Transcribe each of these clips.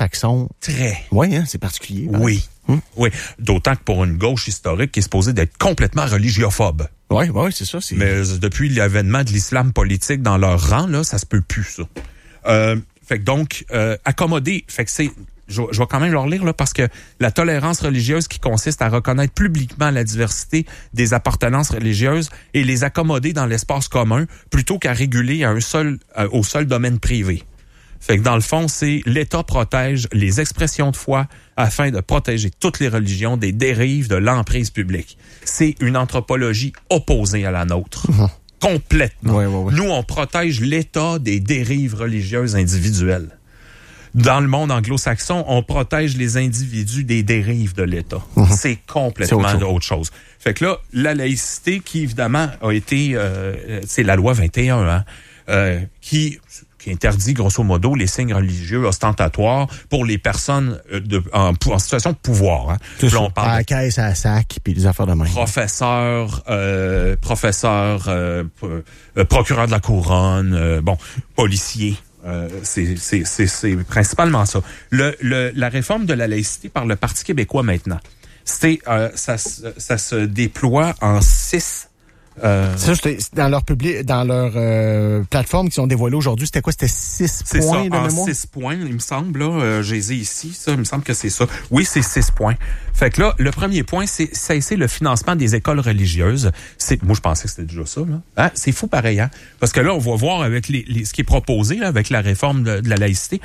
anglo-saxon. Très. Oui, c'est particulier. Oui. Oui. D'autant que pour une gauche historique qui est supposée d'être complètement religiophobe. Oui, c'est ça. Mais depuis l'avènement de l'islam politique dans leur rang, là, ça se peut plus, ça. Fait que donc, accommoder, fait que c'est... Je vais quand même leur lire, là, parce que la tolérance religieuse qui consiste à reconnaître publiquement la diversité des appartenances religieuses et les accommoder dans l'espace commun plutôt qu'à réguler au seul domaine privé. Fait que dans le fond, c'est l'État protège les expressions de foi afin de protéger toutes les religions des dérives de l'emprise publique. C'est une anthropologie opposée à la nôtre. Complètement. Ouais. Nous, on protège l'État des dérives religieuses individuelles. Dans le monde anglo-saxon, on protège les individus des dérives de l'État. C'est complètement autre chose. Fait que là, la laïcité qui, évidemment, a été... c'est la loi 21, qui interdit, grosso modo, les signes religieux ostentatoires pour les personnes en situation de pouvoir. Hein. Là, on parle à la caisse, à la sac, puis des affaires de même. Professeur, procureur de la couronne, policier. C'est principalement ça. La réforme de la laïcité par le Parti québécois maintenant, ça se déploie en 6. Ça, c'était dans leur plateforme qu'ils ont dévoilée aujourd'hui. C'était quoi? C'était 6 points ça, de mémoire? 6 points, il me semble. Là, j'ai ici, ça, il me semble que c'est ça. Oui, c'est 6 points. Fait que là, le premier point, c'est cesser le financement des écoles religieuses. Moi, je pensais que c'était déjà ça. Là. Hein? C'est fou pareil. Hein? Parce que là, on va voir avec ce qui est proposé là, avec la réforme de la laïcité.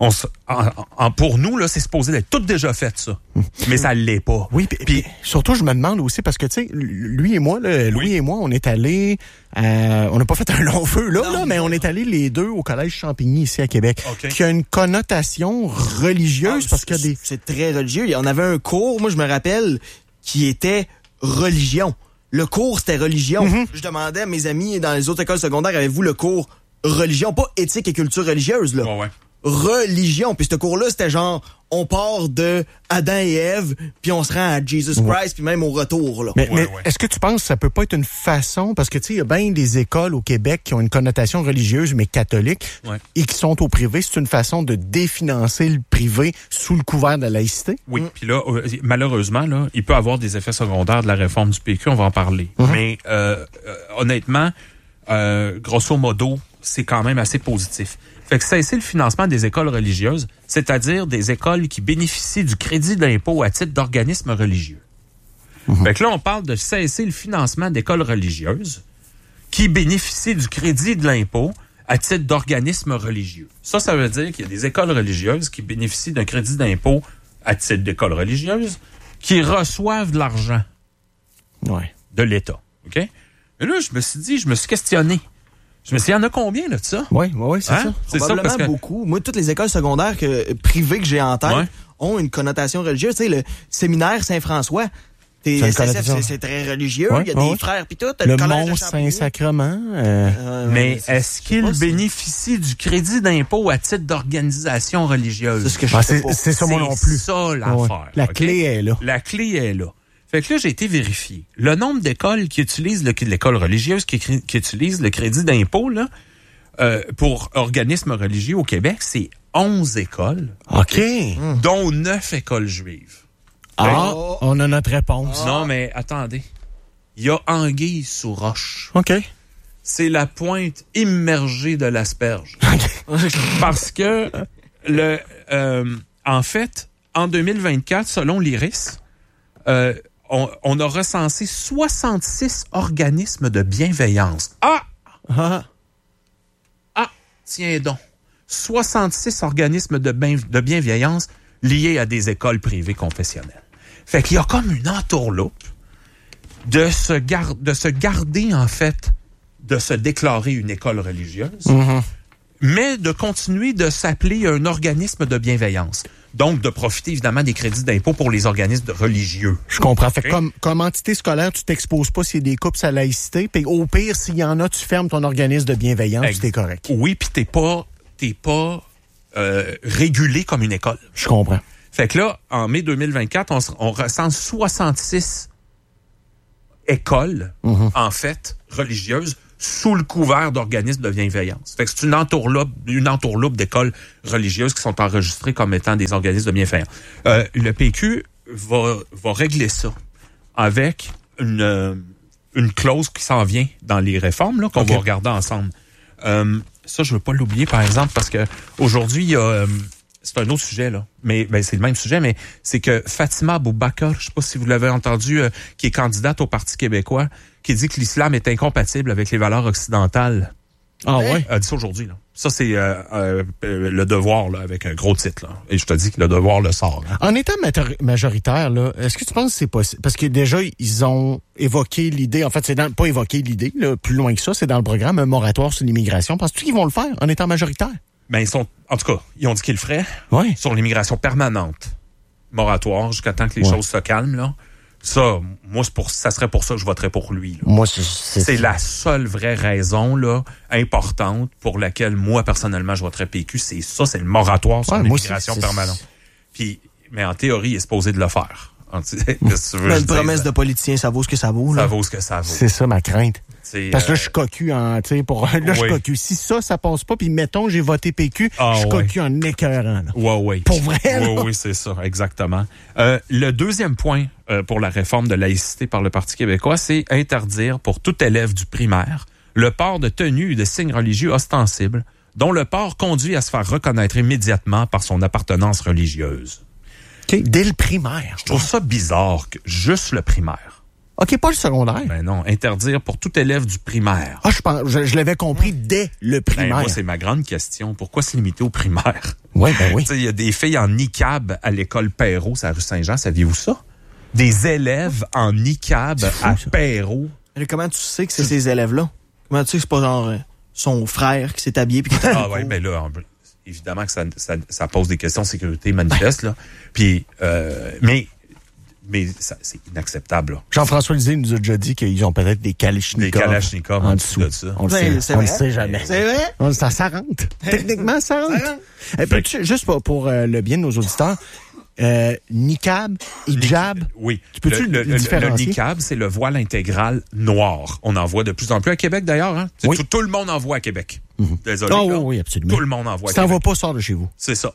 Pour nous, là, c'est supposé d'être tout déjà fait, ça. Mais ça l'est pas. Oui, puis surtout, je me demande aussi, parce que, tu sais, Louis et moi, on est allés... on n'a pas fait un long feu, là, mais on est allés les deux au Collège Champigny, ici, à Québec, qui a une connotation religieuse, parce que c'est très religieux. On avait un cours, moi, je me rappelle, qui était religion. Le cours, c'était religion. Je demandais à mes amis dans les autres écoles secondaires, avez-vous le cours religion? Pas éthique et culture religieuse, là. Ouais. Religion. Puis ce cours-là, c'était genre, on part de Adam et Ève, puis on se rend à Jesus Christ, puis même au retour, là. Mais est-ce que tu penses que ça peut pas être une façon, parce que tu sais, il y a bien des écoles au Québec qui ont une connotation religieuse, mais catholique, et qui sont au privé, c'est une façon de définancer le privé sous le couvert de la laïcité? Oui, puis là, malheureusement, là, il peut avoir des effets secondaires de la réforme du PQ, on va en parler. Mais honnêtement, grosso modo, c'est quand même assez positif. Fait que cesser le financement des écoles religieuses, c'est-à-dire des écoles qui bénéficient du crédit d'impôt à titre d'organismes religieux. Fait que là, on parle de cesser le financement d'écoles religieuses qui bénéficient du crédit de l'impôt à titre d'organismes religieux. Ça veut dire qu'il y a des écoles religieuses qui bénéficient d'un crédit d'impôt à titre d'école religieuse qui reçoivent de l'argent de l'État. OK? Et là, je me suis questionné. Je me suis dit, il y en a combien là, de ça? Oui, c'est ça. C'est ça, parce que beaucoup. Moi, toutes les écoles secondaires privées que j'ai en tête ont une connotation religieuse. Tu sais, le séminaire Saint-François, c'est très religieux. Il y a des frères pis tout. Le Mont-Saint-Sacrement. Mais est-ce qu'ils bénéficient du crédit d'impôt à titre d'organisation religieuse? C'est ce que je sais pas. C'est ça, moi non plus. C'est ça l'affaire. La clé est là. La clé est là. Fait que là, j'ai été vérifié. Le nombre d'écoles qui utilisent l'école religieuse, qui utilisent le crédit d'impôt, là, pour organismes religieux au Québec, c'est 11 écoles. OK. Dont 9 écoles juives. On a notre réponse. Non, mais attendez. Il y a anguille sous roche. OK. C'est la pointe immergée de l'asperge. Parce que, en fait, en 2024, selon l'IRIS, on a recensé 66 organismes de bienveillance. Tiens donc. 66 organismes de bienveillance liés à des écoles privées confessionnelles. Fait qu'il y a comme une entourloupe de se garder, en fait, de se déclarer une école religieuse, mais de continuer de s'appeler un organisme de bienveillance. Donc, de profiter, évidemment, des crédits d'impôt pour les organismes religieux. Je comprends. Fait que comme entité scolaire, tu t'exposes pas s'il y a des coupes à laïcité. Puis au pire, s'il y en a, tu fermes ton organisme de bienveillance, t'es correct. Oui, puis t'es pas régulé comme une école. Je comprends. Fait que là, en mai 2024, on recense 66 écoles, en fait, religieuses, sous le couvert d'organismes de bienveillance. Fait que c'est une entourloupe d'écoles religieuses qui sont enregistrées comme étant des organismes de bienveillance. Le PQ va régler ça avec une clause qui s'en vient dans les réformes là, qu'on va regarder ensemble. Ça, je veux pas l'oublier, par exemple, parce que aujourd'hui, il y a... c'est un autre sujet, là. Mais c'est le même sujet, mais c'est que Fatima Boubacar, je sais pas si vous l'avez entendu, qui est candidate au Parti québécois, qui dit que l'islam est incompatible avec les valeurs occidentales. Ah ouais? Elle dit ça aujourd'hui, là. Ça, c'est Le Devoir, là, avec un gros titre, là. Et je te dis que Le Devoir le sort. Là. En étant majoritaire, là, est-ce que tu penses que c'est possible? Parce que déjà, ils ont évoqué l'idée, en fait, pas évoqué l'idée, là, plus loin que ça, c'est dans le programme, un moratoire sur l'immigration. Penses-tu qu'ils vont le faire en étant majoritaire? Ben, en tout cas, ils ont dit qu'ils le feraient. Ouais. Sur l'immigration permanente. Moratoire, jusqu'à temps que les choses se calment, là. Ça, moi, ça serait pour ça que je voterais pour lui. Là. Moi, c'est la seule vraie raison là importante pour laquelle moi personnellement je voterais PQ. C'est le moratoire sur l'immigration permanente. Mais en théorie, il est supposé de le faire. Une promesse de politicien, ça vaut ce que ça vaut. Là. Ça vaut ce que ça vaut. C'est ça ma crainte. Parce que là, je suis cocu je suis cocu. Si ça passe pas, puis mettons, j'ai voté PQ, je suis cocu en écœurant. Ouais. Pour vrai, là? Oui, c'est ça, exactement. Le deuxième point pour la réforme de laïcité par le Parti québécois, c'est interdire pour tout élève du primaire le port de tenues et de signes religieux ostensibles dont le port conduit à se faire reconnaître immédiatement par son appartenance religieuse. OK, dès le primaire. Je trouve ça bizarre que juste le primaire. OK, pas le secondaire. Ben non, interdire pour tout élève du primaire. Ah, je l'avais compris dès le primaire. Ben moi, c'est ma grande question. Pourquoi se limiter au primaire? Oui, ben oui. Il y a des filles en niqab à l'école Perrault, à la rue Saint-Jean. Saviez-vous ça? Des élèves en niqab à Perrault. Mais comment tu sais que c'est ces élèves-là? Comment tu sais que c'est pas genre son frère qui s'est habillé puis qui est Ah ouais, ben là, évidemment que ça pose des questions de sécurité manifestes, là. Puis, mais ça, c'est inacceptable, là. Jean-François Lisée nous a déjà dit qu'ils ont peut-être des kalachnikovs. Des kalachnikovs en dessous de ça. On le sait jamais. C'est vrai? Ça rentre. Techniquement, ça rentre. Juste pour le bien de nos auditeurs, niqab, hijab. Oui. Peux-tu le différencier? Le niqab, c'est le voile intégral noir. On en voit de plus en plus à Québec, d'ailleurs. Hein? Oui. Tout le monde en voit à Québec. Désolé. Oui, absolument. Tout le monde en voit à Québec. Si t'en vas pas, sors de chez vous. C'est ça.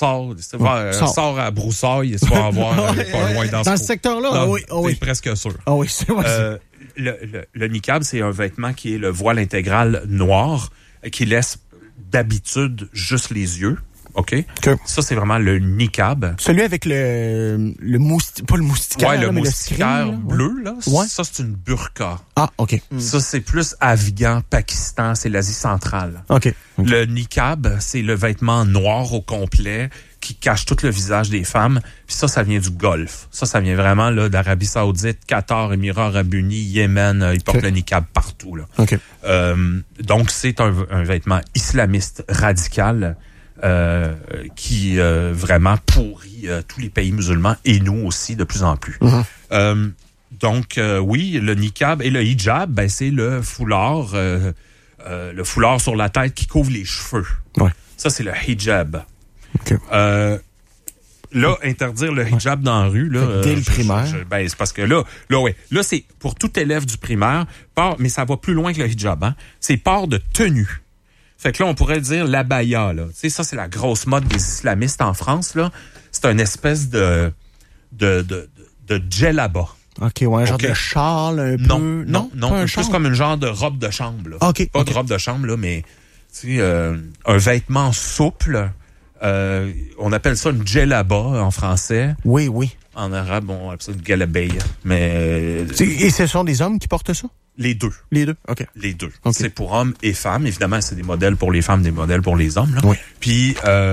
Sors à Broussailles, tu vas en voir pas loin dans ce secteur-là? Oui. T'es presque sûr. Ah oui, c'est vrai. Le niqab, c'est un vêtement qui est le voile intégral noir qui laisse d'habitude juste les yeux. OK? Ça, c'est vraiment le niqab. Celui avec le moustiquaire. Pas le moustiquaire. Ouais, le mais moustiquaire bleu, là. Ouais. Ça, c'est une burqa. Ah, OK. Ça, c'est plus Afghan, Pakistan, c'est l'Asie centrale. OK. Le niqab, c'est le vêtement noir au complet qui cache tout le visage des femmes. Puis ça vient du Golfe. Ça vient vraiment là d'Arabie Saoudite, Qatar, Émirats Arabes Unis, Yémen. Ils portent le niqab partout, là. OK. Donc, c'est un vêtement islamiste radical qui vraiment pourrit tous les pays musulmans et nous aussi de plus en plus. Donc, oui, le niqab et le hijab, ben, c'est le foulard sur la tête qui couvre les cheveux. Ouais. Ça, c'est le hijab. Okay. Là, interdire le hijab dans la rue, là. Dès le primaire. Ben, c'est parce que là, c'est pour tout élève du primaire, mais ça va plus loin que le hijab, hein. C'est port de tenue. Fait que là, on pourrait dire l'abaya, là. Tu sais, ça, c'est la grosse mode des islamistes en France, là. C'est une espèce de djellaba. OK, ouais, un genre de châle un peu. Non, plus comme une genre de robe de chambre, là. OK. Pas de robe de chambre, là, mais, tu sais, un vêtement souple. On appelle ça une djellaba en français. Oui. En arabe, on appelle ça une galabaya. Mais. Et ce sont des hommes qui portent ça? Les deux. OK. Les deux. Okay. C'est pour hommes et femmes. Évidemment, c'est des modèles pour les femmes, des modèles pour les hommes, là. Oui. Puis,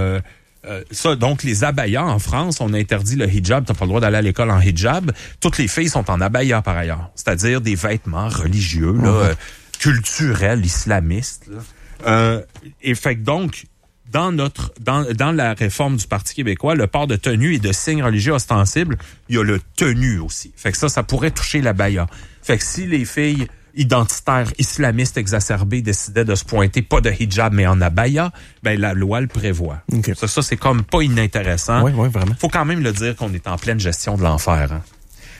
ça, donc, les abayas en France, on interdit le hijab. T'as pas le droit d'aller à l'école en hijab. Toutes les filles sont en abaya, par ailleurs. C'est-à-dire des vêtements religieux, là, culturels, islamistes, là. Et fait que donc, dans la réforme du Parti québécois, le port de tenue et de signes religieux ostensibles, il y a le tenue aussi. Fait que ça pourrait toucher l'abaya. Fait que si les filles identitaires islamistes exacerbées décidaient de se pointer pas de hijab mais en abaya, ben la loi le prévoit. Okay. Ça c'est comme pas inintéressant. Oui, vraiment. Faut quand même le dire qu'on est en pleine gestion de l'enfer. Hein.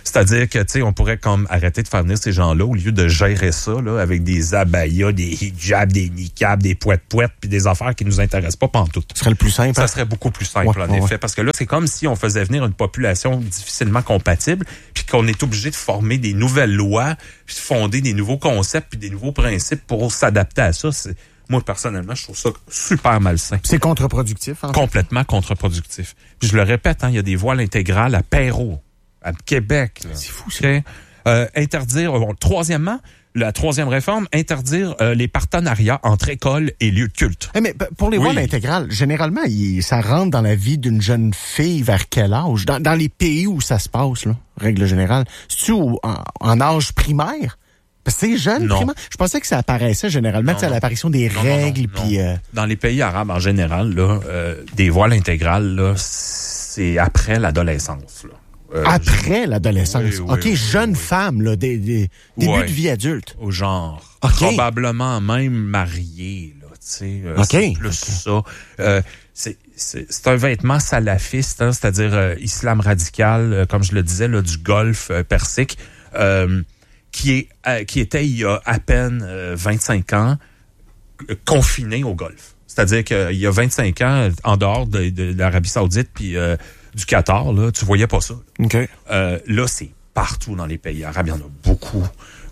C'est-à-dire que, tu sais, on pourrait comme arrêter de faire venir ces gens-là au lieu de gérer ça, là, avec des abayas, des hijabs, des niqabs, des poètes-poètes, puis des affaires qui nous intéressent pas pantoute. Ce serait le plus simple. Ça serait beaucoup plus simple, en effet. Parce que là, c'est comme si on faisait venir une population difficilement compatible, puis qu'on est obligé de former des nouvelles lois, puis de fonder des nouveaux concepts, puis des nouveaux principes pour s'adapter à ça. Moi, personnellement, je trouve ça super malsain. C'est contre-productif, en fait. Complètement contre-productif. Puis je le répète, il y a des voiles intégrales à Perrault, à Québec. Là. C'est fou, ça. Interdire, troisièmement, la troisième réforme, interdire les partenariats entre écoles et lieux de culte. Mais pour les voiles intégrales, généralement, ça rentre dans la vie d'une jeune fille vers quel âge? Dans les pays où ça se passe, là, règle générale. C'est-tu en âge primaire? Parce que c'est jeune, primaire. Je pensais que ça apparaissait généralement à l'apparition des règles. Puis Dans les pays arabes, en général, là, des voiles intégrales, là, c'est après l'adolescence, là. Après l'adolescence. Jeune femme, là, début de vie adulte. Au genre. Probablement même mariée, là, tu sais. C'est plus ça. C'est un vêtement salafiste, hein, c'est-à-dire islam radical, comme je le disais, là, du Golfe Persique, qui était il y a à peine 25 ans confiné au Golfe. C'est-à-dire qu'il y a 25 ans, en dehors de l'Arabie Saoudite puis du Qatar, là, tu voyais pas ça. Là, c'est partout dans les pays arabes. Il y en a beaucoup.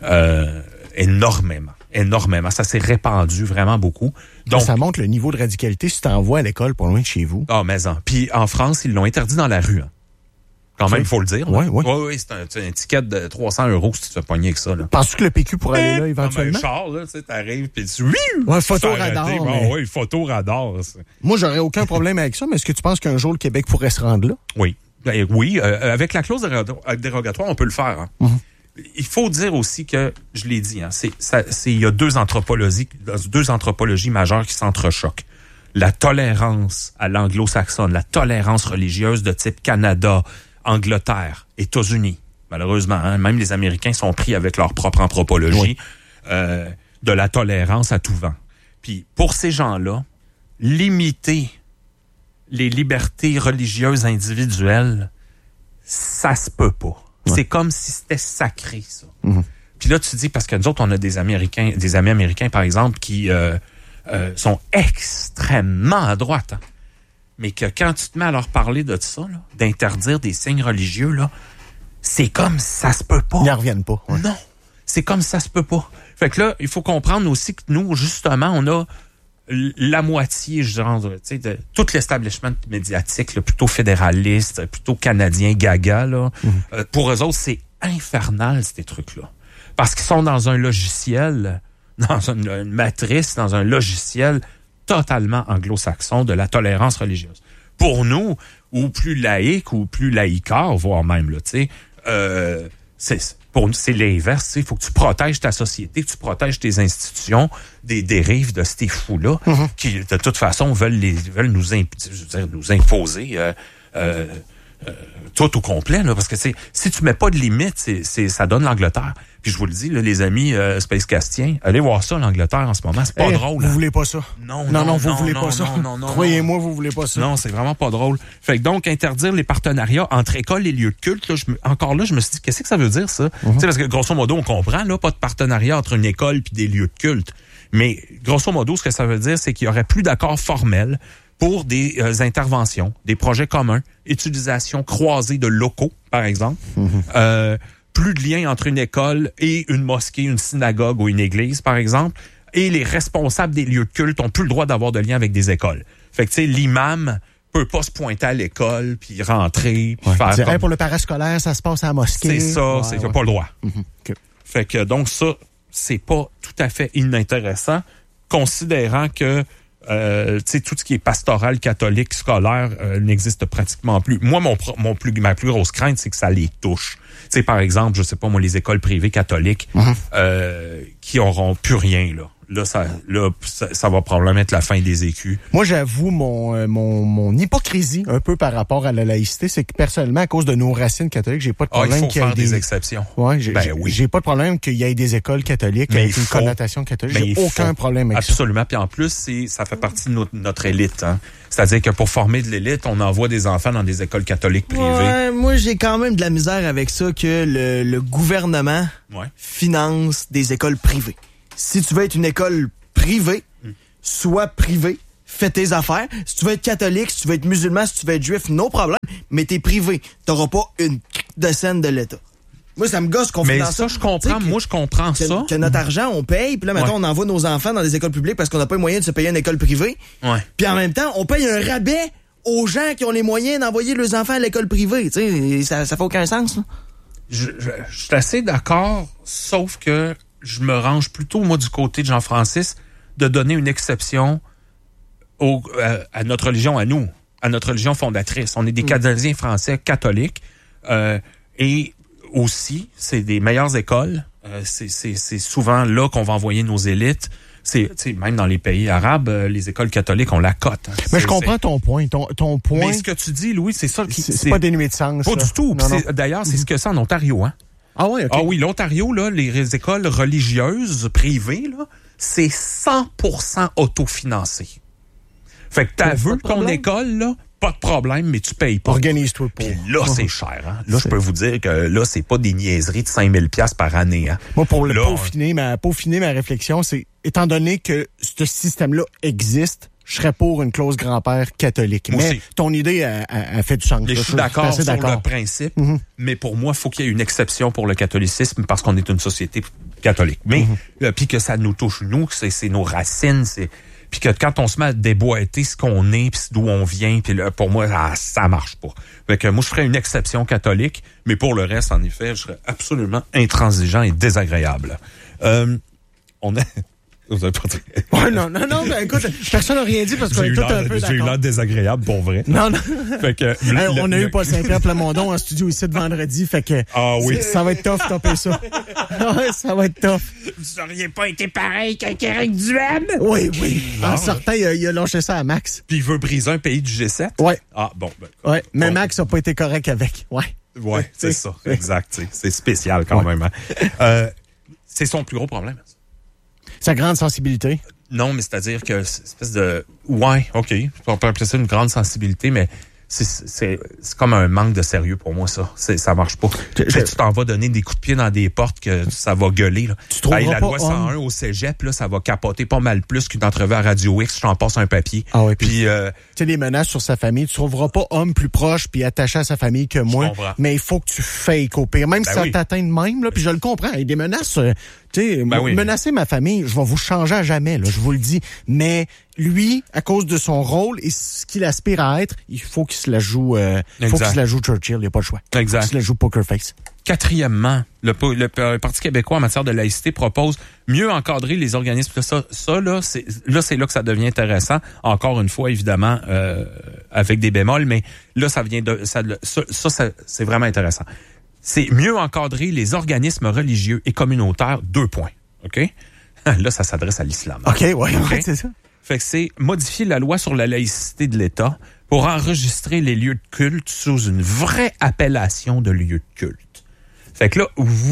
Énormément. Ça s'est répandu vraiment beaucoup. Donc, ça montre le niveau de radicalité si tu t'envoies à l'école pas loin de chez vous. Ah, mais Puis en France, ils l'ont interdit dans la rue. Hein. Quand même, il faut le dire. Oui, c'est un ticket de 300 € si tu te fais pogner avec ça. Penses-tu que le PQ pourrait aller là éventuellement? Comme un char, là, tu sais, t'arrives puis tu... photo-radar. Oui, photo-radar. Moi, j'aurais aucun problème avec ça, mais est-ce que tu penses qu'un jour, le Québec pourrait se rendre là? Oui. Avec la clause dérogatoire, on peut le faire. Hein. Mm-hmm. Il faut dire aussi que, je l'ai dit, hein, il y a deux anthropologies majeures qui s'entrechoquent. La tolérance à l'anglo-saxonne, la tolérance religieuse de type Canada, Angleterre, États-Unis. Malheureusement, hein, même les Américains sont pris avec leur propre anthropologie de la tolérance à tout vent. Puis pour ces gens-là, limiter les libertés religieuses individuelles, ça se peut pas. Ouais. C'est comme si c'était sacré, ça. Mm-hmm. Puis là, tu te dis, parce que nous autres, on a des amis américains, par exemple, qui sont extrêmement à droite. Hein. Mais que quand tu te mets à leur parler de ça, là, d'interdire des signes religieux, là, c'est comme ça se peut pas. Ils n'en reviennent pas. Ouais. Non, c'est comme ça se peut pas. Fait que là, il faut comprendre aussi que nous, justement, on a la moitié, je dirais, tu sais, de tout l'establishment médiatique, là, plutôt fédéraliste, plutôt canadien, gaga, là. Mm-hmm. Pour eux autres, c'est infernal, ces trucs-là. Parce qu'ils sont dans un logiciel, dans une matrice, dans un logiciel totalement anglo-saxon de la tolérance religieuse. Pour nous, ou plus laïque, ou plus laïcard, voire même, là, tu sais, pour nous, c'est l'inverse. Il faut que tu protèges ta société, que tu protèges tes institutions des dérives de ces fous-là qui, de toute façon, veulent nous imposer tout au complet. Là, parce que si tu mets pas de limite, ça donne l'Angleterre. Puis je vous le dis, là, les amis Space Castien, allez voir ça, l'Angleterre, en ce moment. C'est pas drôle. Vous voulez pas ça? Non, vous voulez pas ça. Croyez-moi, vous voulez pas ça. Non, c'est vraiment pas drôle. Fait que donc, interdire les partenariats entre écoles et lieux de culte, là, je me suis dit, qu'est-ce que ça veut dire, ça? Tu sais, parce que grosso modo, on comprend, là, pas de partenariat entre une école puis des lieux de culte. Mais grosso modo, ce que ça veut dire, c'est qu'il y aurait plus d'accords formels pour des interventions, des projets communs, utilisation croisée de locaux, par exemple. Plus de lien entre une école et une mosquée, une synagogue ou une église, par exemple. Et les responsables des lieux de culte ont plus le droit d'avoir de lien avec des écoles. Fait que, tu sais, l'imam peut pas se pointer à l'école, puis rentrer, puis faire... Comme... Pour le parascolaire, ça se passe à la mosquée. C'est ça, il a pas le droit. Okay. Fait que, donc ça, c'est pas tout à fait inintéressant, considérant que tout ce qui est pastoral, catholique, scolaire n'existe pratiquement plus. Moi, ma plus grosse crainte, c'est que ça les touche. Par exemple, je sais pas moi, les écoles privées catholiques qui auront plus rien là. là, ça va probablement être la fin des écus. Moi, j'avoue mon hypocrisie un peu par rapport à la laïcité, c'est que personnellement, à cause de nos racines catholiques, j'ai pas de problème qu'il y ait des exceptions. Ouais, j'ai pas de problème qu'il y ait des écoles catholiques avec une connotation catholique. J'ai aucun problème avec ça. Absolument. Puis en plus, ça fait partie de notre élite. Hein. C'est-à-dire que pour former de l'élite, on envoie des enfants dans des écoles catholiques privées. Ouais, moi, j'ai quand même de la misère avec ça que le gouvernement finance des écoles privées. Si tu veux être une école privée, sois privé, fais tes affaires. Si tu veux être catholique, si tu veux être musulman, si tu veux être juif, no problème, mais t'es privé. T'auras pas une de scène de l'État. Moi, ça me gosse qu'on finance ça. Mais ça, je comprends. Moi, je comprends ça. Que notre argent, on paye, puis là, maintenant, on envoie nos enfants dans des écoles publiques parce qu'on n'a pas les moyens de se payer une école privée. Ouais. Puis en même temps, on paye un rabais aux gens qui ont les moyens d'envoyer leurs enfants à l'école privée. Tu sais, ça fait aucun sens, là. Je suis assez d'accord, sauf que je me range plutôt, moi, du côté de Jean-Francis, de donner une exception à notre religion, à nous, à notre religion fondatrice. On est des Canadiens français catholiques et aussi, c'est des meilleures écoles. C'est souvent là qu'on va envoyer nos élites. Même dans les pays arabes, les écoles catholiques, on la cote. Hein. Mais je comprends ton point. Ton point. Mais ce que tu dis, Louis, c'est ça qui... C'est pas dénué de sens. Pas du tout. D'ailleurs, c'est ce que c'est en Ontario, hein. Ah oui, OK. Ah oui, l'Ontario, là, les écoles religieuses privées, là, c'est 100% autofinancé. Fait que t'as vu ton école, là, pas de problème, mais tu payes pas. Organise-toi pour. Puis là, c'est cher, hein. Là, je peux vous dire que là, c'est pas des niaiseries de 5000 $, par année, hein. Moi, pour peaufiner ma réflexion, c'est, étant donné que ce système-là existe, je serais pour une clause grand-père catholique. Moi mais aussi. Ton idée a fait du sens. Je suis d'accord sur le principe, mais pour moi, il faut qu'il y ait une exception pour le catholicisme parce qu'on est une société catholique. Mais puis que ça nous touche, nous, c'est nos racines, puis que quand on se met à déboîter ce qu'on est, puis d'où on vient, puis là, pour moi, ça marche pas. Fait que moi, je ferais une exception catholique, mais pour le reste, en effet, je serais absolument intransigeant et désagréable. On a... Vous avez pas dit... Ouais, non, ben, écoute, personne n'a rien dit parce qu'on est tous un peu d'accord. J'ai eu l'air désagréable, pour vrai. Non. Fait que, on a eu Paul Saint-Pierre Plamondon en studio ici de vendredi, fait que... Ah oui. Ça va être tough, topper ça. Ouais, ça va être tough. Vous auriez pas été pareil qu'avec Éric Duhem? Oui. En sortant, il a lâché ça à Max. Puis il veut briser un pays du G7? Ouais. Ah, bon. Ouais, mais Max a pas été correct avec. Ouais, c'est ça. Exact. C'est spécial quand même. Hein. C'est son plus gros problème. Sa grande sensibilité. Non, mais c'est-à-dire que c'est une espèce de... Ouais, OK. On peut appeler ça une grande sensibilité, mais c'est comme un manque de sérieux pour moi, ça. Ça marche pas. Tu t'en vas donner des coups de pied dans des portes que ça va gueuler. Là. Tu trouveras la loi 101 au cégep, là, ça va capoter pas mal plus qu'une entrevue à Radio X. Je t'en passe un papier. Ah oui, puis tu sais, les menaces sur sa famille, tu trouveras pas homme plus proche puis attaché à sa famille que moi. Mais il faut que tu fakes au pire. Même si ça t'atteint de même, là, puis je le comprends. Il y a des menaces... menacer ma famille, je vais vous changer à jamais, là, je vous le dis. Mais lui, à cause de son rôle et ce qu'il aspire à être, il faut qu'il se la joue. Faut qu'il se la joue Churchill, il n'y a pas le choix. Exact. Il faut qu'il se la joue Poker Face. Quatrièmement, le Parti québécois en matière de laïcité propose mieux encadrer les organismes. C'est là que ça devient intéressant. Encore une fois, évidemment, avec des bémols, mais là, ça vient de ça c'est vraiment intéressant. C'est mieux encadrer les organismes religieux et communautaires, 2 points. OK? Là, ça s'adresse à l'islam. OK, ouais, c'est ça. Fait que c'est modifier la loi sur la laïcité de l'État pour enregistrer les lieux de culte sous une vraie appellation de lieu de culte. Fait que là,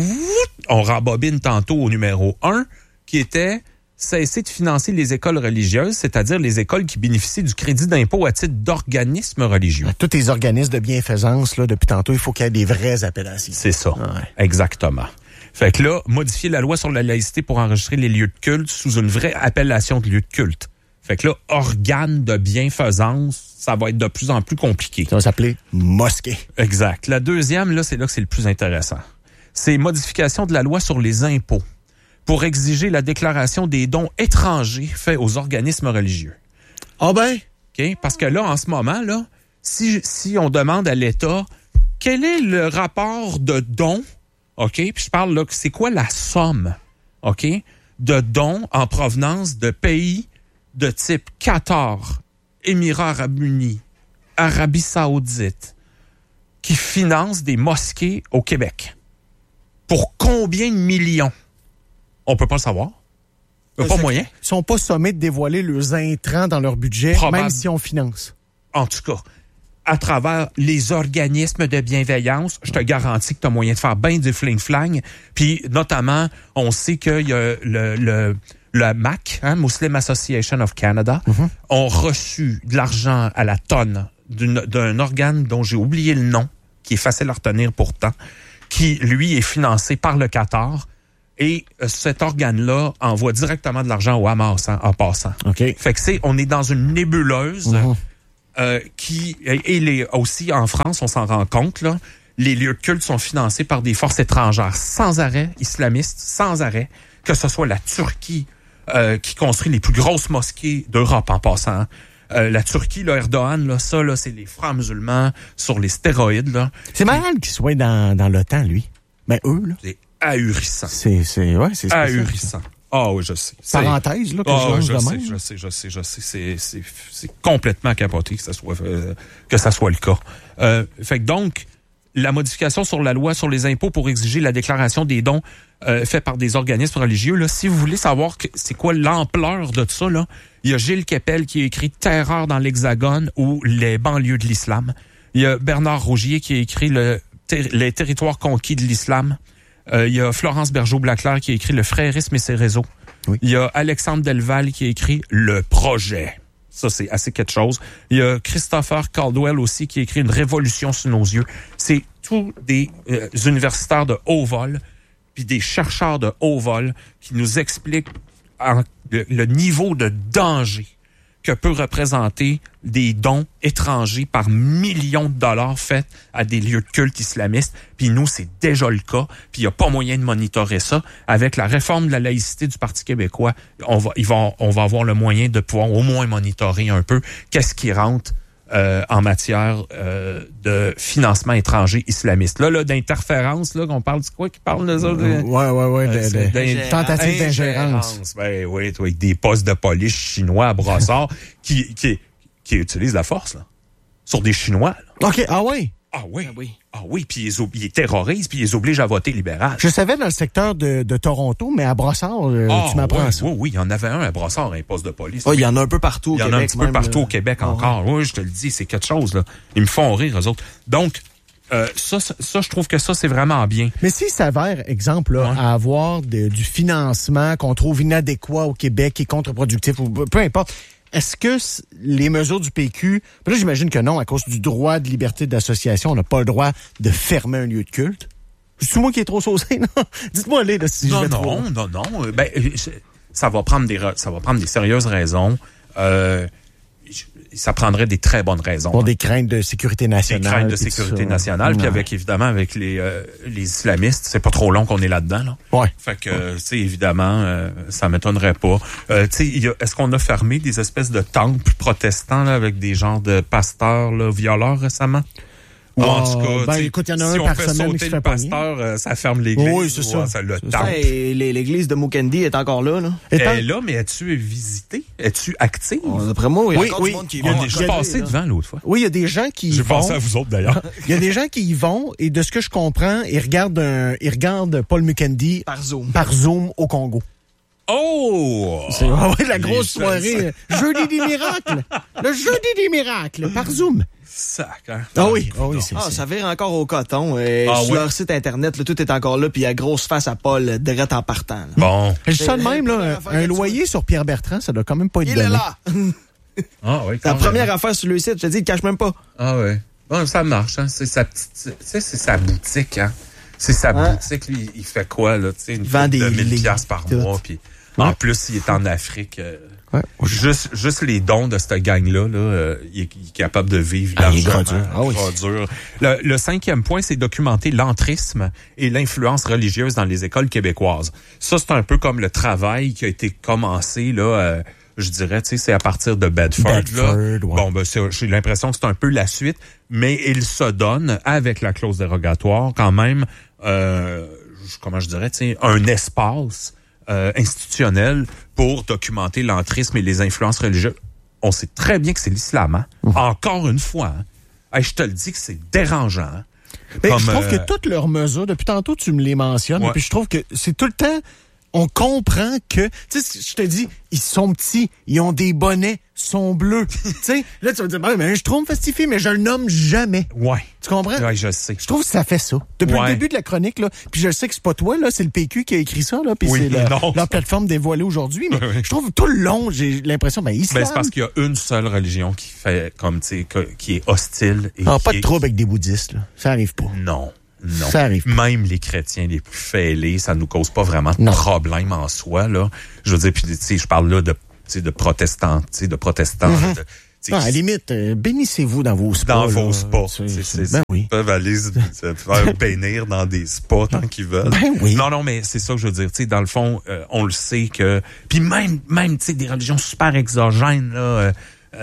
on rembobine tantôt au numéro 1, qui était cesser de financer les écoles religieuses, c'est-à-dire les écoles qui bénéficient du crédit d'impôt à titre d'organismes religieux. Tous les organismes de bienfaisance, là, depuis tantôt, il faut qu'il y ait des vraies appellations. C'est ça, exactement. Fait que là, modifier la loi sur la laïcité pour enregistrer les lieux de culte sous une vraie appellation de lieu de culte. Fait que là, organe de bienfaisance, ça va être de plus en plus compliqué. Ça va s'appeler mosquée. Exact. La deuxième, là, c'est là que c'est le plus intéressant. C'est modification de la loi sur les impôts pour exiger la déclaration des dons étrangers faits aux organismes religieux. Ah ben? OK? Parce que là, en ce moment, là, si on demande à l'État quel est le rapport de dons, OK? Puis je parle là, c'est quoi la somme, OK? De dons en provenance de pays de type Qatar, Émirats arabes unis, Arabie saoudite, qui financent des mosquées au Québec. Pour combien de millions? On peut pas le savoir. Pas moyen. Ils sont pas sommés de dévoiler leurs intrants dans leur budget, même si on finance. En tout cas, à travers les organismes de bienveillance, je te garantis que tu as moyen de faire bien du fling-flang. Puis, notamment, on sait qu'il y a le MAC, Muslim Association of Canada, ont reçu de l'argent à la tonne d'un organe dont j'ai oublié le nom, qui est facile à retenir pourtant, qui, lui, est financé par le Qatar. Et cet organe-là envoie directement de l'argent au Hamas en passant. Okay. Fait que on est dans une nébuleuse aussi en France, on s'en rend compte, là, les lieux de culte sont financés par des forces étrangères sans arrêt, islamistes, sans arrêt, que ce soit la Turquie qui construit les plus grosses mosquées d'Europe en passant. La Turquie, là, Erdogan, là, ça, là, c'est les frères musulmans sur les stéroïdes. Là. C'est malade qu'il soit dans l'OTAN, lui. Mais eux, là. C'est ahurissant. C'est ahurissant. Ah oui, je sais. Parenthèse, là, que je sais. C'est complètement capoté que ça soit le cas. Fait que donc, la modification sur la loi sur les impôts pour exiger la déclaration des dons faits par des organismes religieux, là, si vous voulez savoir c'est quoi l'ampleur de ça, là, il y a Gilles Kepel qui a écrit « Terreur dans l'Hexagone » ou « Les banlieues de l'islam ». Il y a Bernard Rougier qui a écrit Les territoires conquis de l'islam ». Il y a Florence Bergeau-Blaclair qui a écrit « Le frérisme et ses réseaux ». Oui. Il y a Alexandre Delval qui a écrit « Le projet ». Ça, c'est assez quelque chose. Il y a Christopher Caldwell aussi qui a écrit « Une révolution sous nos yeux ». C'est tous des universitaires de haut vol puis des chercheurs de haut vol qui nous expliquent le niveau de danger que peut représenter des dons étrangers par millions de dollars faits à des lieux de culte islamistes. Puis nous, c'est déjà le cas. Puis il n'y a pas moyen de monitorer ça. Avec la réforme de la laïcité du Parti québécois, on va avoir le moyen de pouvoir au moins monitorer un peu qu'est-ce qui rentre en matière de financement étranger islamiste. Là, d'interférence, là, qu'on parle de quoi qui parle de ça? De tentative d'ingérence. Ben oui, avec des postes de police chinois à Brossard qui utilisent la force, là, sur des Chinois. Là. OK, ah oui? Ah oui, puis ils les terrorisent, puis ils les obligent à voter libéral. Je savais dans le secteur de Toronto, mais à Brossard, tu m'apprends ça. Oui, il y en avait un à Brossard, un poste de police. Il y en a un peu partout au Québec. Il y en a un petit peu partout au Québec encore. Oui, je te le dis, c'est quelque chose, là. Ils me font rire, eux autres. Donc, ça, je trouve que ça, c'est vraiment bien. Mais s'il s'avère, exemple, là, à avoir du financement qu'on trouve inadéquat au Québec et contre-productif, ou peu importe, est-ce que les mesures du PQ... Là, j'imagine que non, à cause du droit de liberté d'association, on n'a pas le droit de fermer un lieu de culte. C'est moi qui est trop saucé, non? Dites-moi, là, si je vais trop... Non. Ben, ça va prendre des sérieuses raisons. Ça prendrait des très bonnes raisons. Pour des craintes de sécurité nationale. Des craintes de sécurité nationale. Puis évidemment, avec les islamistes, c'est pas trop long qu'on est là-dedans. Là. Ouais. Fait que, tu sais, évidemment, ça m'étonnerait pas. Tu sais, est-ce qu'on a fermé des espèces de temples protestants là, avec des genres de pasteurs là, violeurs récemment? Ou en tout cas, écoute, il y en a si un par semaine qui se fait le pasteur, ça ferme l'église. Oui, c'est ça. Ça le temple. L'église de Mukendi est encore là. Elle est là, mais es-tu visité? Es-tu active? D'après moi, il y a encore du monde qui vient. Je suis passé devant l'autre fois. Oui, il y a des gens qui y vont. J'ai pensé à vous autres, d'ailleurs. Il y a des gens qui y vont, et de ce que je comprends, ils regardent Paul Mukendi par Zoom au Congo. Oh! C'est la grosse soirée. Jeudi des miracles. Le jeudi des miracles, par Zoom. Sac, hein? Ah oui, ça vire encore au coton. Sur leur site Internet, là, tout est encore là, puis il y a grosse face à Paul, direct en partant. Là. Bon. Je dis ça de même, là, un loyer sur Pierre Bertrand, ça doit quand même pas être donné. Il est là! Ah oui. La première affaire sur le site, je te dis, il cache même pas. Ah oui. Bon, ça marche, hein. C'est sa petite, c'est sa boutique, hein. C'est sa boutique, lui, il fait quoi, là, tu sais, une vend des 1000 $ par mois, puis en plus, il est en Afrique. Juste les dons de cette gang-là, il est capable de vivre largement. Dur. Le 5e point, c'est documenter l'entrisme et l'influence religieuse dans les écoles québécoises. Ça, c'est un peu comme le travail qui a été commencé, là, je dirais, tu sais, c'est à partir de Bedford. Ouais. Bon, ben, j'ai l'impression que c'est un peu la suite, mais il se donne, avec la clause dérogatoire, quand même, comment je dirais, tu sais, un espace institutionnel pour documenter l'entrisme et les influences religieuses. On sait très bien que c'est l'islam, hein? Encore une fois, hein? Hey, je te le dis que c'est dérangeant. Hein? Je trouve que toutes leurs mesures, depuis tantôt tu me les mentionnes, puis je trouve que c'est tout le temps on comprend que, tu sais, je te dis, ils sont petits, ils ont des bonnets, sont bleus. Tu sais, là, tu vas dire, mais je trouve fastifié, mais je le nomme jamais. Ouais. Tu comprends? Ouais, je sais. Je trouve que ça fait ça. Depuis le début de la chronique, là, puis je sais que c'est pas toi, là, c'est le PQ qui a écrit ça, là, puis c'est leur plateforme dévoilée aujourd'hui, mais je trouve tout le long, j'ai l'impression, islam. C'est parce qu'il y a une seule religion qui fait comme, tu sais, qui est hostile. Et pas de trouble avec des bouddhistes, là. Ça arrive pas. Non. Ça arrive pas. Même les chrétiens les plus fêlés, ça nous cause pas vraiment de problème en soi, là. Je veux dire, puis, tu sais, je parle là de protestants, tu sais, de protestants. À la limite, bénissez-vous dans vos spas. Dans vos spas. Oui. Ils peuvent aller se faire bénir dans des spas tant qu'ils veulent. Ben oui. Non, mais c'est ça que je veux dire. Tu sais, dans le fond, on le sait que... Puis même tu sais, des religions super exogènes, là,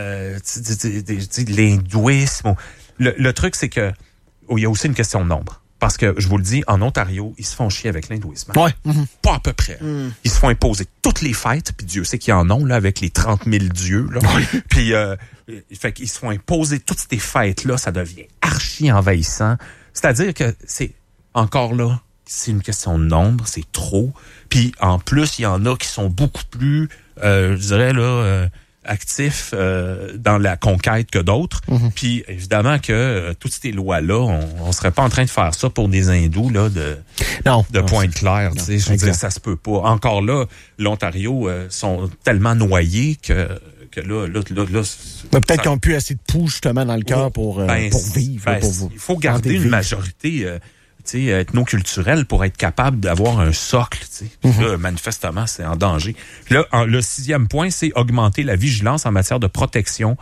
l'hindouisme. Le truc, c'est que il y a aussi une question de nombre. Parce que, je vous le dis, en Ontario, ils se font chier avec l'hindouisme. Ouais. Pas à peu près. Ils se font imposer toutes les fêtes, puis Dieu sait qu'ils en ont, là, avec les 30 000 dieux, là. Puis, fait qu'ils se font imposer toutes ces fêtes-là, ça devient archi envahissant. C'est-à-dire que c'est, encore là, c'est une question de nombre, c'est trop. Puis, en plus, il y en a qui sont beaucoup plus, je dirais, là, actifs dans la conquête que d'autres. Puis évidemment que toutes ces lois-là, on serait pas en train de faire ça pour des hindous là de Pointe-Claire. Tu sais, je veux dire, ça se peut pas. Encore là, l'Ontario sont tellement noyés que là peut-être qu'ils ont plus assez de poux justement dans le cœur pour vivre. Il faut garder une majorité ethnoculturelle pour être capable d'avoir un socle. Là, manifestement, c'est en danger. Puis là, le 6e point, c'est augmenter la vigilance en matière de protection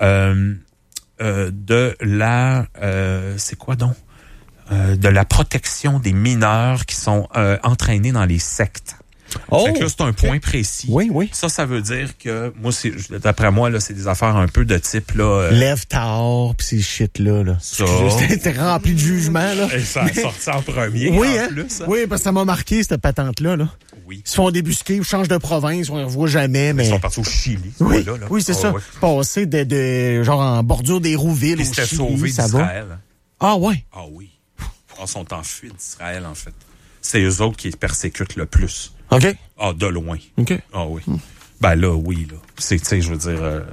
de la... c'est quoi donc? De la protection des mineurs qui sont entraînés dans les sectes. Fait que là, c'est un point précis. Oui. Ça veut dire que, moi, d'après moi, là, c'est des affaires un peu de type, là... Lève tard, pis ces shit-là, là. Ça. C'était rempli de jugement, là. Et ça a sorti en premier, oui, en plus. Hein? Oui, parce que ça m'a marqué, cette patente-là, là. Oui. Ils se font débusquer, ils changent de province, on les revoit jamais, mais... Ils sont partis au Chili. Oui, là. Oui, c'est ça. Ouais. Passer de genre en bordure des Rouvilles au Chili, ça va. Ils s'étaient sauvés d'Israël. Ah ouais? Ah oui. Ils sont en fuite d'Israël, en fait. C'est eux autres qui les persécutent le plus. OK. Ah, de loin. OK. Ah oui. Ben là, oui, là. C'est, tu sais, je veux dire,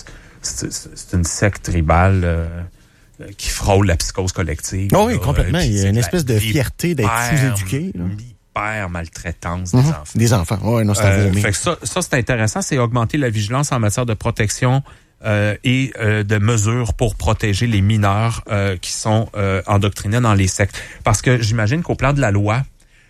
c'est une secte tribale qui frôle la psychose collective. Oh oui, complètement. Il y a une espèce de fierté d'être sous-éduqué. Hyper maltraitance des enfants. Des enfants, oui, non, c'est un fait que ça, c'est intéressant, c'est augmenter la vigilance en matière de protection et de mesures pour protéger les mineurs qui sont endoctrinés dans les sectes. Parce que j'imagine qu'au plan de la loi,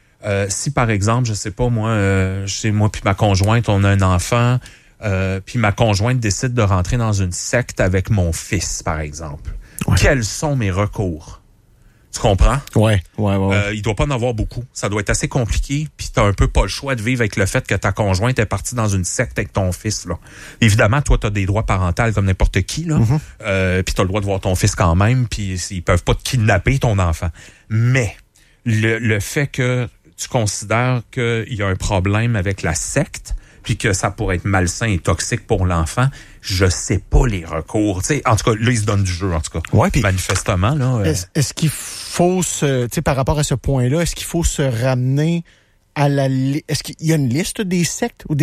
si par exemple, je sais pas moi puis ma conjointe, on a un enfant, puis ma conjointe décide de rentrer dans une secte avec mon fils, par exemple. Ouais. Quels sont mes recours? Tu comprends? Ouais. Il doit pas en avoir beaucoup. Ça doit être assez compliqué, puis t'as un peu pas le choix de vivre avec le fait que ta conjointe est partie dans une secte avec ton fils, là. Évidemment, toi, t'as des droits parentaux comme n'importe qui, là. Puis t'as le droit de voir ton fils quand même, puis ils peuvent pas te kidnapper, ton enfant. Mais le fait que tu considères qu'il y a un problème avec la secte, puis que ça pourrait être malsain et toxique pour l'enfant, je sais pas les recours. T'sais, en tout cas, là, ils se donnent du jeu, en tout cas. Ouais, puis manifestement, là. Est-ce qu'il faut par rapport à ce point-là, est-ce qu'il faut se ramener à est-ce qu'il y a une liste des sectes ou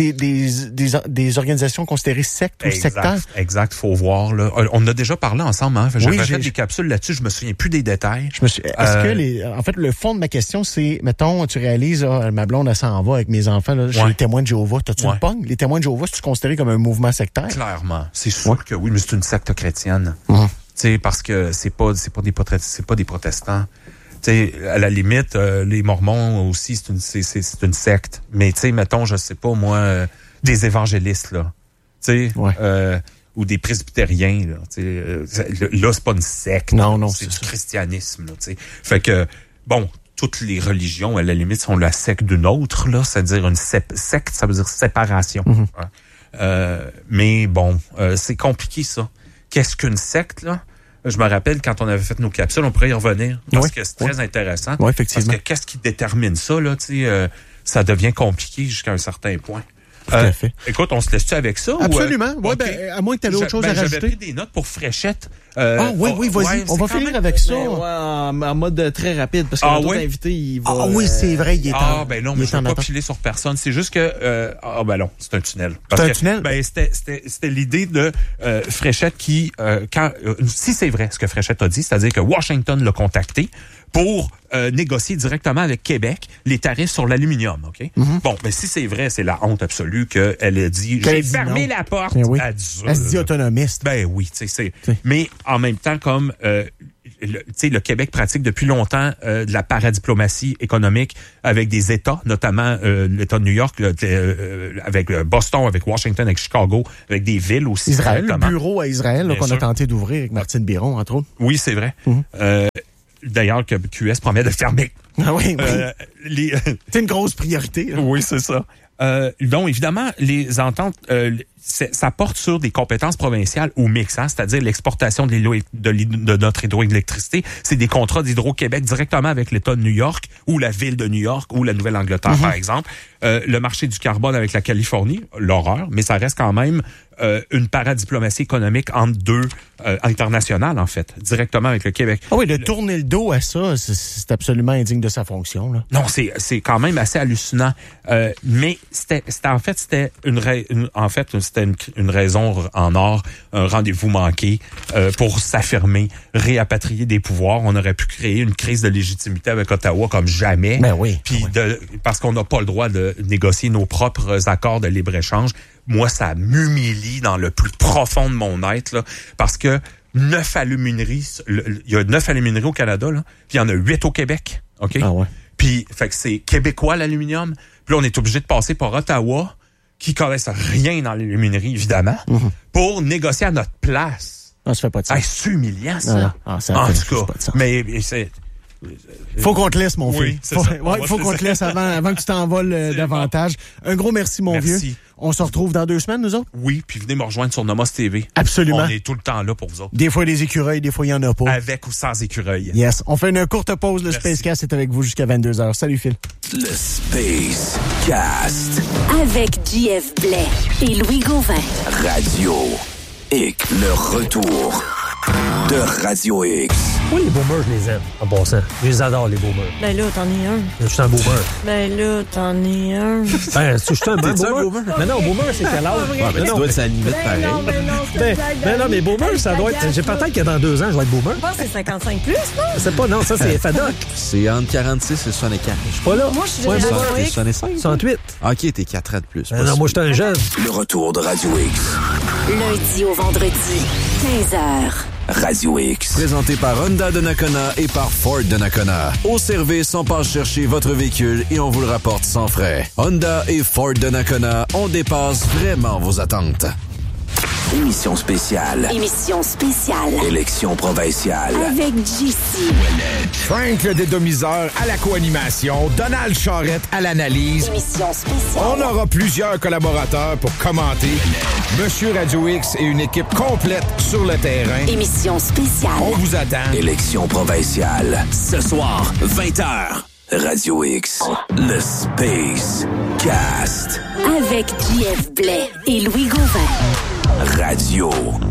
des organisations considérées sectes ou sectaires? Exact, faut voir, là. On a déjà parlé ensemble, hein. J'avais fait des capsules là-dessus, je me souviens plus des détails. Est-ce que en fait, le fond de ma question, c'est, mettons, tu réalises, ma blonde, elle s'en va avec mes enfants, là, chez les témoins de Jéhovah. T'as-tu une pogne? Les témoins de Jéhovah, c'est-tu considéré comme un mouvement sectaire? Clairement. C'est sûr que oui, mais c'est une secte chrétienne. Tu sais, parce que c'est pas des protestants. T'sais, à la limite, les Mormons aussi, c'est une secte. Mais tu sais, mettons, je sais pas moi, des évangélistes là, ou des presbytériens là. Là, c'est pas une secte. Non, c'est du christianisme là. T'sais. Fait que bon, toutes les religions à la limite sont la secte d'une autre là, c'est-à-dire une secte, ça veut dire séparation. Mais bon, c'est compliqué ça. Qu'est-ce qu'une secte là? Je me rappelle quand on avait fait nos capsules, on pourrait y revenir parce que c'est très intéressant. Oui, effectivement. Parce que qu'est-ce qui détermine ça là, ça devient compliqué jusqu'à un certain point. Tout à fait. Écoute, on se laisse-tu avec ça? Absolument. Ou, ouais, ben, à moins que tu aies autre chose à rajouter. J'avais pris des notes pour Fréchette. Oui, vas-y. Ouais, on va finir avec ça. Ouais, en mode très rapide, parce que notre invité, il va... oui, c'est vrai, il est en ben non, mais je ne vais pas piler sur personne. C'est juste que... ben non, c'est un tunnel. C'est un tunnel? Ben, c'était l'idée de Fréchette qui... si c'est vrai ce que Fréchette a dit, c'est-à-dire que Washington l'a contacté pour négocier directement avec Québec les tarifs sur l'aluminium, OK? Mm-hmm. Bon, mais si c'est vrai, c'est la honte absolue qu'elle a dit « J'ai fermé la porte à 10 heures. » Elle se dit autonomiste. Ben oui, tu sais, mais en même temps, comme le Québec pratique depuis longtemps de la paradiplomatie économique avec des États, notamment l'État de New York, avec Boston, avec Washington, avec Chicago, avec des villes aussi. Israël, le bureau à Israël qu'on a tenté d'ouvrir avec Martine Biron, entre autres. Oui, c'est vrai. Mm-hmm. D'ailleurs, que QS promet de fermer. Ah oui. C'est une grosse priorité. Là. Oui, c'est ça. Donc, évidemment, les ententes, ça porte sur des compétences provinciales ou mixtes, c'est-à-dire l'exportation de notre hydroélectricité. C'est des contrats d'Hydro-Québec directement avec l'État de New York ou la ville de New York ou la Nouvelle-Angleterre, par exemple. Le marché du carbone avec la Californie, l'horreur, mais ça reste quand même une paradiplomatie économique entre deux internationales, en fait, directement avec le Québec. Ah oui, de tourner le dos à ça, c'est absolument indigne de sa fonction. Là. Non, c'est quand même assez hallucinant. Mais c'était une raison en or, un rendez-vous manqué pour s'affirmer, réappatrier des pouvoirs. On aurait pu créer une crise de légitimité avec Ottawa comme jamais. Ben oui. Puis parce qu'on n'a pas le droit de négocier nos propres accords de libre-échange. Moi, ça m'humilie dans le plus profond de mon être, là, parce que 9 alumineries, il y a 9 alumineries au Canada, là, puis il y en a 8 au Québec, OK? Ah ouais. Puis, fait que c'est québécois, l'aluminium. Puis là, on est obligé de passer par Ottawa, qui connaissent rien dans l'aluminerie, évidemment, pour négocier à notre place. Ça se fait pas de sens. C'est humiliant, ça. En tout cas, mais c'est... Faut qu'on te laisse, mon oui, fils. Faut qu'on te laisse avant que tu t'envoles davantage. Un gros merci, mon vieux. On se retrouve dans 2 semaines, nous autres? Oui, puis venez me rejoindre sur Nomos TV. Absolument. On est tout le temps là pour vous autres. Des fois, des écureuils, des fois, il y en a pas. Avec ou sans écureuils. Yes. On fait une courte pause. Le Spacecast est avec vous jusqu'à 22h. Salut, Phil. Le Spacecast. Avec JF Blais et Louis Gauvin. Radio X. Le retour de Radio X. Oui, les boomers, je les aime, en passant. Je les adore, les boomers. Ben là, t'en es un. Je suis un boomer. Ben là, t'en es un. Ben, je suis un bon boomer. Mais non, boomer, c'est quel âge? Tu dois être à la limite pareil. Ben non, mais boomer, ça doit être... J'ai peut-être que dans 2 ans, je vais être boomer. Je pense que c'est 55 plus, non? C'est pas, non, ça, c'est FADOC. C'est entre 46 et 64. Je suis pas là. Moi, je suis déjà T'es 65? 68. OK, t'es 4 ans de plus. Non, moi, j'étais un jeune. Le retour de Radio X. Lundi au vendredi, 15h. Radio X. Présenté par Honda de Nakona et par Ford de Nakona. Au service, on passe chercher votre véhicule et on vous le rapporte sans frais. Honda et Ford de Nakona, on dépasse vraiment vos attentes. Émission spéciale. Émission spéciale. Élection provinciale. Avec JC. Frank le dédomiseur à la co-animation, Donald Charrette à l'analyse. Émission spéciale. On aura plusieurs collaborateurs pour commenter. Monsieur Radio X et une équipe complète sur le terrain. Émission spéciale. On vous attend. Élection provinciale. Ce soir, 20h. Radio X. Le Space Cast. Avec JF Blais et Louis Gauvin. Radio